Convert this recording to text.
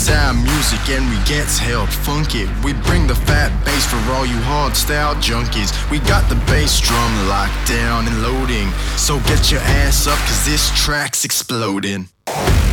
time music and we gets help funky. We bring the fat bass for all you hard style junkies. We got the bass drum locked down and loading, so get your ass up cause this track's exploding.